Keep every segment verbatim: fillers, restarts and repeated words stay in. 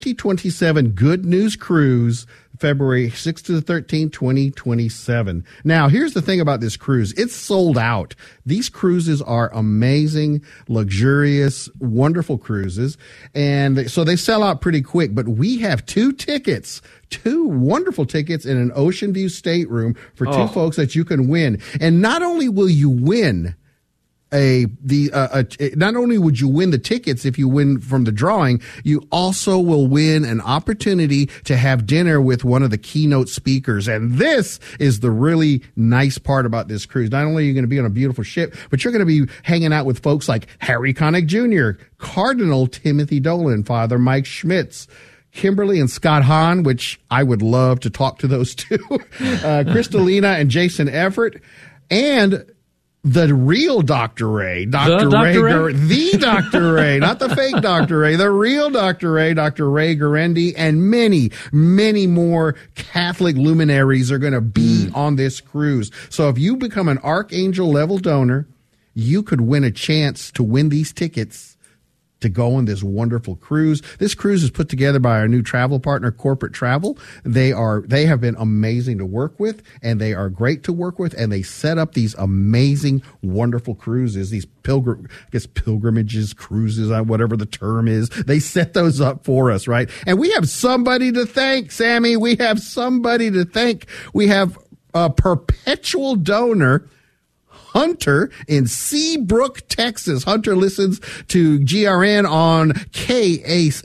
twenty twenty-seven Good News Cruise, February sixth to the thirteenth, twenty twenty-seven. Now, here's the thing about this cruise. It's sold out. These cruises are amazing, luxurious, wonderful cruises. And so they sell out pretty quick. But we have two tickets, two wonderful tickets in an Ocean View stateroom for two oh. folks that you can win. And not only will you win A the uh, a, not only would you win the tickets if you win from the drawing, you also will win an opportunity to have dinner with one of the keynote speakers. And this is the really nice part about this cruise. Not only are you going to be on a beautiful ship, but you're going to be hanging out with folks like Harry Connick Junior, Cardinal Timothy Dolan, Father Mike Schmitz, Kimberly and Scott Hahn, which I would love to talk to those two, uh, Kristalina and Jason Everett, and the real Doctor Ray, Doctor Ray, Doctor Ray? the Doctor Ray, not the fake Doctor Ray, the real Doctor Ray, Doctor Ray Guarendi, and many, many more Catholic luminaries are going to be mm. on this cruise. So if you become an Archangel level donor, you could win a chance to win these tickets to go on this wonderful cruise. This cruise is put together by our new travel partner, Corporate Travel. They are, they have been amazing to work with, and they are great to work with, and they set up these amazing, wonderful cruises, these pilgrim, I guess pilgrimages, cruises, whatever the term is. They set those up for us, right? And we have somebody to thank, Sammy. We have somebody to thank. We have a perpetual donor, Hunter in Seabrook, Texas. Hunter listens to G R N on K S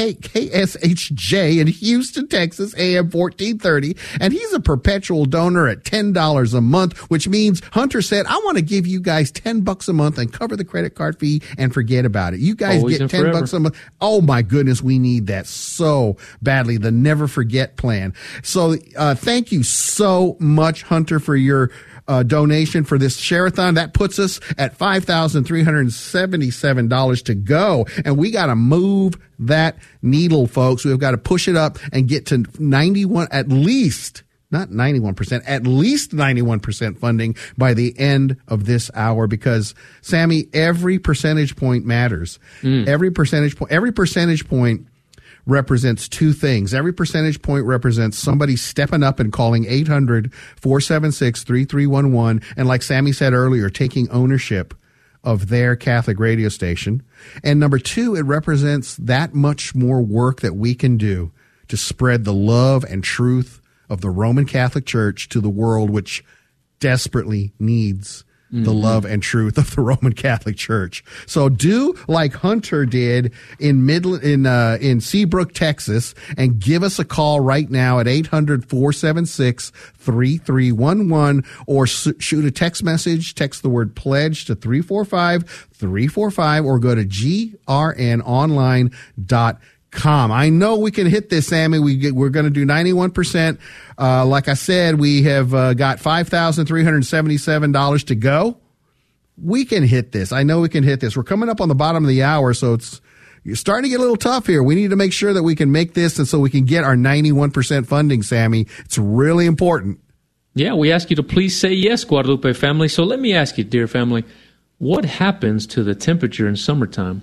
H J in Houston, Texas, A M fourteen thirty, and he's a perpetual donor at ten dollars a month, which means Hunter said, I want to give you guys ten bucks a month and cover the credit card fee and forget about it. You guys Always get ten forever. bucks a month. Oh my goodness, we need that so badly. The Never Forget plan. So uh, thank you so much, Hunter, for your Uh, donation for this share-a-thon. That puts us at five thousand three hundred seventy-seven dollars to go. And we got to move that needle, folks. We've got to push it up and get to ninety-one, at least, not ninety-one percent, at least ninety-one percent funding by the end of this hour, because, Sammy, every percentage point matters. Mm. Every percentage point, every percentage point represents two things. Every percentage point represents somebody stepping up and calling eight hundred, four seven six, three three one one. And like Sammy said earlier, taking ownership of their Catholic radio station. And number two, it represents that much more work that we can do to spread the love and truth of the Roman Catholic Church to the world, which desperately needs Mm-hmm. the love and truth of the Roman Catholic Church. So do like Hunter did in Midland, in uh, in Seabrook, Texas, and give us a call right now at eight hundred, four seven six, three three one one, or s- shoot a text message. Text the word pledge to three four five, three four five, or go to G R N online dot com. I know we can hit this, Sammy. We get, we're going to do ninety-one percent. Uh, like I said, we have uh, got five thousand three hundred seventy-seven dollars to go. We can hit this. I know we can hit this. We're coming up on the bottom of the hour, so it's you're starting to get a little tough here. We need to make sure that we can make this, and so we can get our ninety-one percent funding, Sammy. It's really important. Yeah, we ask you to please say yes, Guadalupe family. So let me ask you, dear family, what happens to the temperature in summertime?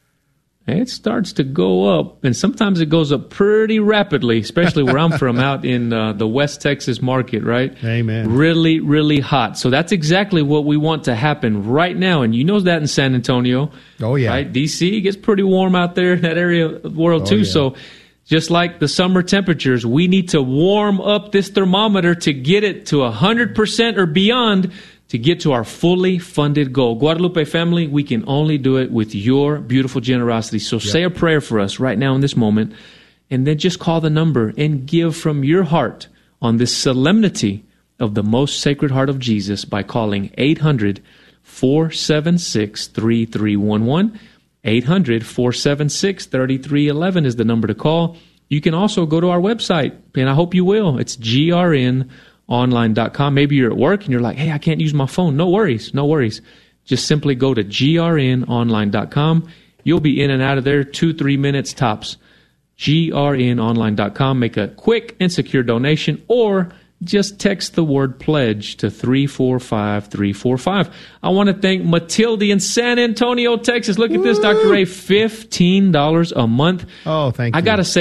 It starts to go up, and sometimes it goes up pretty rapidly, especially where I'm from, out in uh, the West Texas market, right? Amen. Really, really hot. So that's exactly what we want to happen right now, and you know that in San Antonio. Oh, yeah. Right? D C gets pretty warm out there in that area of the world, oh, too. Yeah. So just like the summer temperatures, we need to warm up this thermometer to get it to one hundred percent or beyond to get to our fully funded goal. Guadalupe family, we can only do it with your beautiful generosity. So yep. say a prayer for us right now in this moment, and then just call the number and give from your heart on this solemnity of the most sacred heart of Jesus by calling eight hundred, four seven six, three three one one. eight hundred, four seven six, three three one one is the number to call. You can also go to our website, and I hope you will. It's G R N online dot com. Maybe you're at work and you're like, hey, I can't use my phone. No worries, no worries. Just simply go to G R N online dot com. You'll be in and out of there two, three minutes tops. G R N online dot com. Make a quick and secure donation, or just text the word pledge to three four five, three four five. I want to thank Matilde in San Antonio, Texas. Look at Woo! This, Doctor Ray, fifteen dollars a month. Oh, thank you. I got to say,